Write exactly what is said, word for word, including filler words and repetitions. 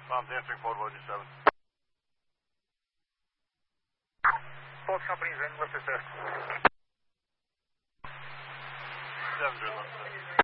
Bombs answering Fort Roger seven. Both companies in, lift assist. seven, good luck.